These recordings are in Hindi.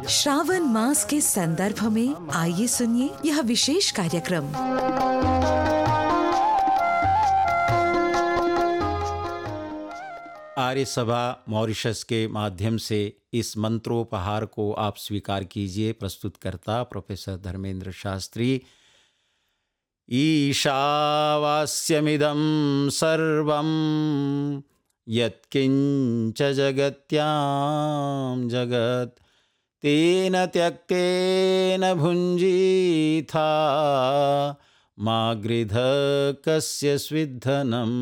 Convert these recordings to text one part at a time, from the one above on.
श्रावण मास के संदर्भ में आइए सुनिए यह विशेष कार्यक्रम। आर्य सभा मॉरिशस के माध्यम से इस मंत्रोपहार को आप स्वीकार कीजिए। प्रस्तुतकर्ता प्रोफेसर धर्मेंद्र शास्त्री। ईशावास्यमिदं सर्वं यत्किंच जगत्यां जगत् तेन त्यक्तेन भुञ्जीथा मा गृध कस्य स्विद्धनम्।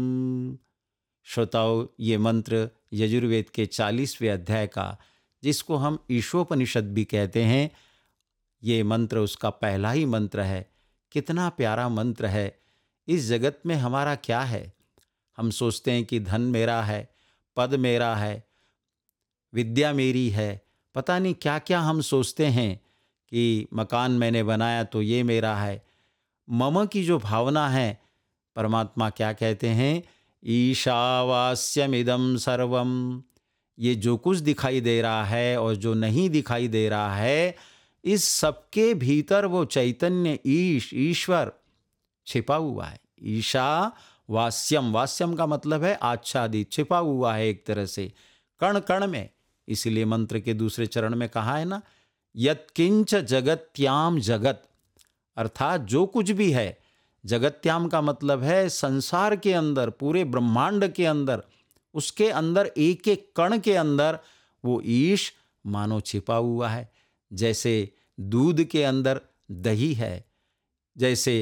श्रोताओ, ये मंत्र यजुर्वेद के 40वें अध्याय का, जिसको हम ईशोपनिषद भी कहते हैं, ये मंत्र उसका पहला ही मंत्र है। कितना प्यारा मंत्र है। इस जगत में हमारा क्या है? हम सोचते हैं कि धन मेरा है, पद मेरा है, विद्या मेरी है, पता नहीं क्या क्या हम सोचते हैं कि मकान मैंने बनाया तो ये मेरा है। मम की जो भावना है, परमात्मा क्या कहते हैं? ईशावास्यमिदं सर्वम। ये जो कुछ दिखाई दे रहा है और जो नहीं दिखाई दे रहा है, इस सबके भीतर वो चैतन्य ईश्वर छिपा हुआ है। ईशा वास्यम, वास्यम का मतलब है आच्छादित, छिपा हुआ है एक तरह से कण कण में। इसीलिए मंत्र के दूसरे चरण में कहा है ना, यत्किंच जगत्याम जगत, अर्थात जो कुछ भी है। जगत्याम का मतलब है संसार के अंदर, पूरे ब्रह्मांड के अंदर, उसके अंदर एक एक कण के अंदर वो ईश मानो छिपा हुआ है। जैसे दूध के अंदर दही है, जैसे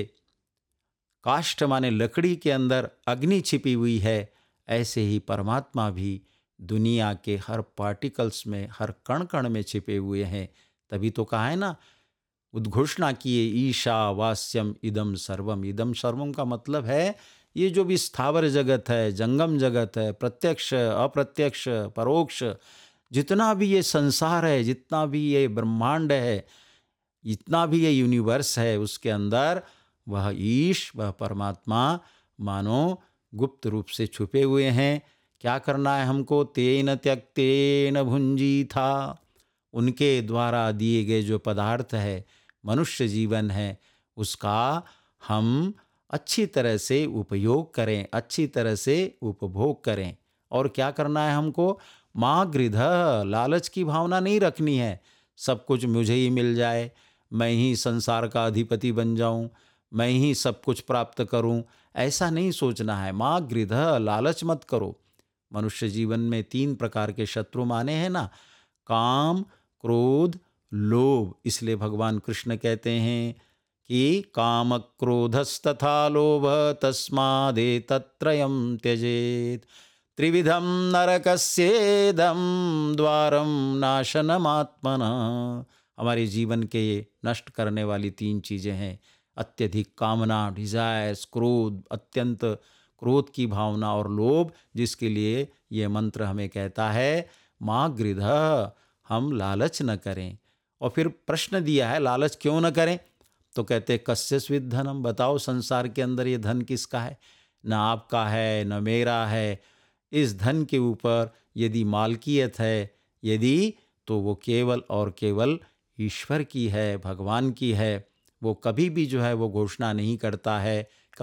काष्ठ माने लकड़ी के अंदर अग्नि छिपी हुई है, ऐसे ही परमात्मा भी दुनिया के हर पार्टिकल्स में, हर कण कण में छिपे हुए हैं। तभी तो कहा है ना, उद्घोषणा किए ईशा वास्यम इदम सर्वम। इदम सर्वम का मतलब है ये जो भी स्थावर जगत है, जंगम जगत है, प्रत्यक्ष अप्रत्यक्ष परोक्ष, जितना भी ये संसार है, जितना भी ये ब्रह्मांड है, जितना भी ये यूनिवर्स है, उसके अंदर वह ईश, वह परमात्मा मानो गुप्त रूप से छुपे हुए हैं। क्या करना है हमको? तेन त्यक्तेन भुंजी था। उनके द्वारा दिए गए जो पदार्थ है, मनुष्य जीवन है, उसका हम अच्छी तरह से उपयोग करें, अच्छी तरह से उपभोग करें। और क्या करना है हमको? माँ गृध, लालच की भावना नहीं रखनी है। सब कुछ मुझे ही मिल जाए, मैं ही संसार का अधिपति बन जाऊं, मैं ही सब कुछ प्राप्त करूं, ऐसा नहीं सोचना है। माँ गृध, लालच मत करो। मनुष्य जीवन में 3 प्रकार के शत्रु माने हैं ना, काम, क्रोध, लोभ। इसलिए भगवान कृष्ण कहते हैं कि काम क्रोधस्तथा लोभ तस्मादेतत्रयं त्यजेत त्रिविधम नरकस्येदं द्वारम नाशनमात्मना। हमारे जीवन के नष्ट करने वाली 3 चीजें हैं: अत्यधिक कामना, डिजायर्स, क्रोध, अत्यंत क्रोध की भावना, और लोभ, जिसके लिए ये मंत्र हमें कहता है माँ गृध, हम लालच न करें। और फिर प्रश्न दिया है, लालच क्यों न करें? तो कहते कस्य स्विद्ध धनम, बताओ संसार के अंदर ये धन किसका है? न आपका है, न मेरा है। इस धन के ऊपर यदि मालकियत है, यदि, तो वो केवल और केवल ईश्वर की है, भगवान की है। वो कभी भी जो है वो घोषणा नहीं करता है